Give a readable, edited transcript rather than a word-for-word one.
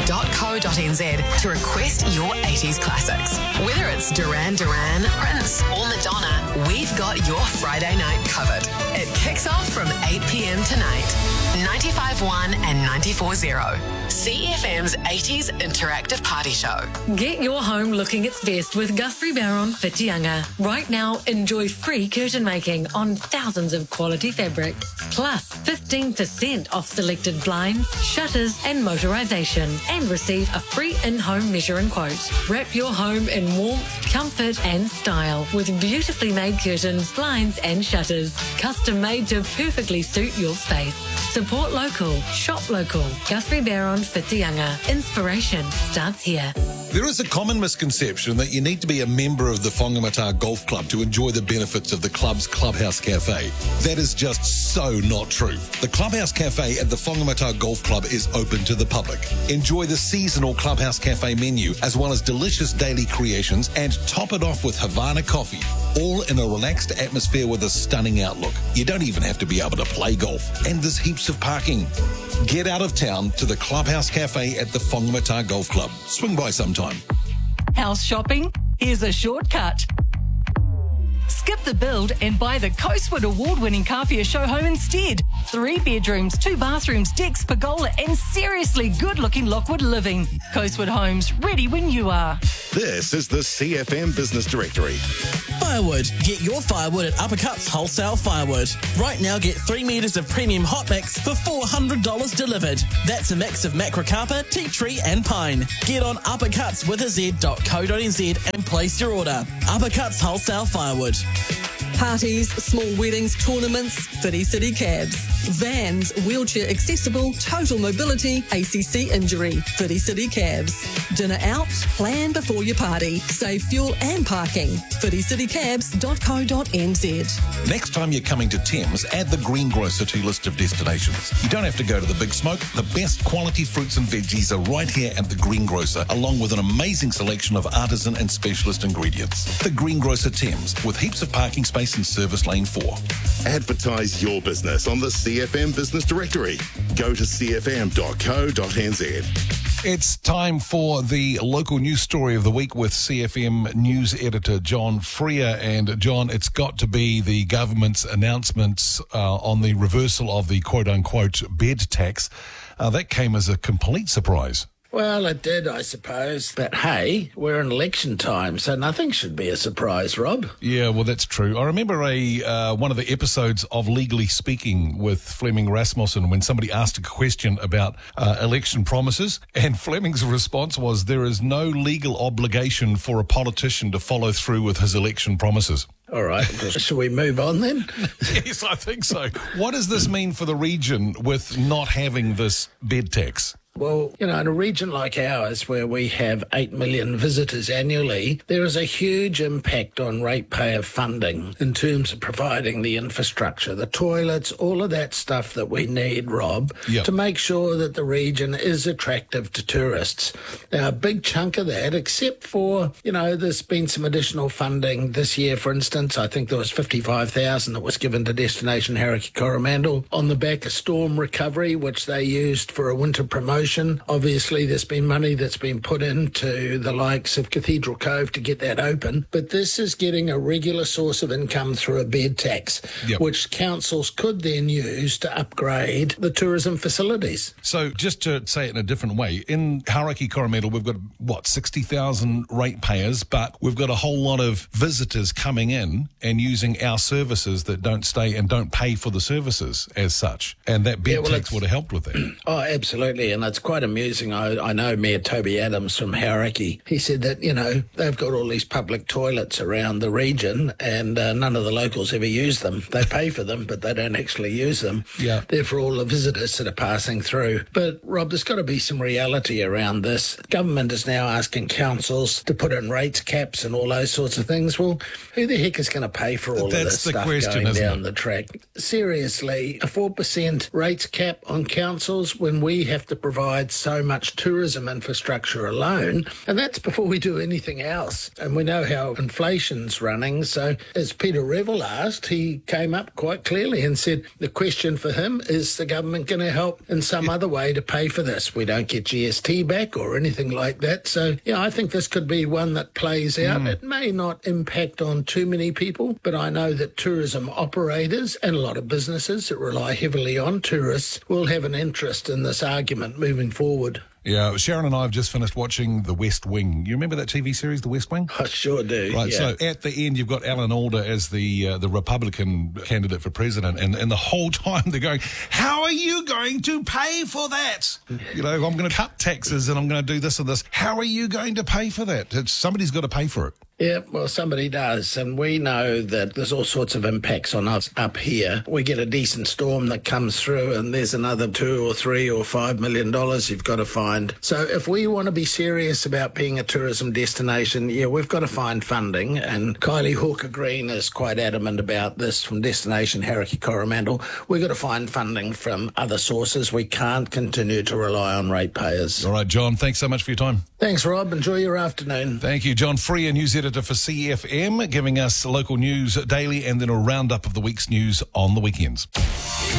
cfm.co.nz to request your 80s classics. Whether it's Duran Duran, Prince or Madonna, we've got your Friday night covered. It kicks off from 8 p.m. tonight. 95.1 and 94.0. CFM's 80s interactive party show. Get your home looking its best with Guthrie Barron Whitianga. Right now, enjoy free curtain making on thousands of quality fabrics. Plus 15% off selected blinds, shutters and motorisation. And receive a free in-home measure and quote. Wrap your home in warmth, comfort and style with beautifully made curtains, blinds and shutters. Custom made to perfectly suit your space. Support local, shop local. Guthrie Barron Whitianga. Inspiration starts here. There is a common misconception that you need to be a member of the Whangamata Golf Club to enjoy the benefits of the club's Clubhouse Cafe. That is just so not true. The Clubhouse Cafe at the Whangamata Golf Club is open to the public. Enjoy the seasonal Clubhouse Cafe menu as well as delicious daily creations and top it off with Havana coffee, all in a relaxed atmosphere with a stunning outlook. You don't even have to be able to play golf, and there's heaps of parking. Get out of town to the Clubhouse Cafe at the Whangamata Golf Club. Swing by sometime. House shopping? Here's a shortcut. Skip the build and buy the Coastwood award-winning Kāwhia show home instead. 3 bedrooms, 2 bathrooms, decks, pergola and seriously good-looking Lockwood living. Coastwood Homes, ready when you are. This is the CFM Business Directory. Firewood. Get your firewood at Uppercuts Wholesale Firewood. Right now, get 3 metres of premium hot mix for $400 delivered. That's a mix of macrocarpa, tea tree and pine. Get on uppercuts.co.nz and place your order. Uppercuts Wholesale Firewood. Parties, small weddings, tournaments, City Cabs. Vans, wheelchair accessible, total mobility, ACC injury, City Cabs. Dinner out, plan before your party. Save fuel and parking. citycabs.co.nz. Next time you're coming to Thames, add the Greengrocer to your list of destinations. You don't have to go to the big smoke. The best quality fruits and veggies are right here at the Greengrocer, along with an amazing selection of artisan and specialist ingredients. The Greengrocer Thames, with heaps of parking space in Service Lane 4. Advertise your business on the CFM Business Directory. Go to cfm.co.nz. It's time for the local news story of the week with CFM news editor John Freer. And John, it's got to be the government's announcements on the reversal of the quote-unquote bed tax. That came as a complete surprise. Well, it did, I suppose. But hey, we're in election time, so nothing should be a surprise, Rob. Yeah, well, that's true. I remember one of the episodes of Legally Speaking with Fleming Rasmussen when somebody asked a question about election promises, and Fleming's response was, there is no legal obligation for a politician to follow through with his election promises. All right, shall we move on then? Yes, I think so. What does this mean for the region with not having this bed tax? Well, in a region like ours where we have 8 million visitors annually, there is a huge impact on ratepayer funding in terms of providing the infrastructure, the toilets, all of that stuff that we need, Rob, to make sure that the region is attractive to tourists. Now, a big chunk of that, except for, there's been some additional funding this year, for instance. I think there was $55,000 that was given to Destination Hauraki Coromandel on the back of storm recovery, which they used for a winter promotion. Obviously, there's been money that's been put into the likes of Cathedral Cove to get that open, but this is getting a regular source of income through a bed tax, which councils could then use to upgrade the tourism facilities. So just to say it in a different way, in Hauraki Coromandel, we've got, 60,000 ratepayers, but we've got a whole lot of visitors coming in and using our services that don't stay and don't pay for the services as such. And that bed tax would have helped with that. Oh, absolutely. And it's quite amusing. I know Mayor Toby Adams from Hauraki. He said that, they've got all these public toilets around the region and none of the locals ever use them. They pay for them, but they don't actually use them. Yeah. They're for all the visitors that are passing through. But, Rob, there's got to be some reality around this. Government is now asking councils to put in rates caps and all those sorts of things. Well, who the heck is going to pay for all of this stuff going down the track? Seriously, a 4% rates cap on councils when we have to provide provide so much tourism infrastructure alone, and that's before we do anything else. And we know how inflation's running, so as Peter Revel asked, he came up quite clearly and said the question for him is the government going to help in some other way to pay for this? We don't get GST back or anything like that. So, yeah, I think this could be one that plays out. It may not impact on too many people, but I know that tourism operators and a lot of businesses that rely heavily on tourists will have an interest in this argument moving forward. Yeah, Sharon and I have just finished watching The West Wing. You remember that TV series, The West Wing? I sure do. Right, yeah. So at the end, you've got Alan Alda as the Republican candidate for president, and the whole time they're going, how are you going to pay for that? You know, I'm going to cut taxes and I'm going to do this and this. How are you going to pay for that? Somebody's got to pay for it. Yeah, well, somebody does, and we know that there's all sorts of impacts on us up here. We get a decent storm that comes through, and there's another $2 or $3 or $5 million you've got to find. So if we want to be serious about being a tourism destination, yeah, we've got to find funding, and Kylie Hawker-Green is quite adamant about this from Destination Hauraki Coromandel. We've got to find funding from other sources. We can't continue to rely on ratepayers. All right, John, thanks so much for your time. Thanks, Rob. Enjoy your afternoon. Thank you. John Freer, news editor for CFM, giving us local news daily and then a roundup of the week's news on the weekends.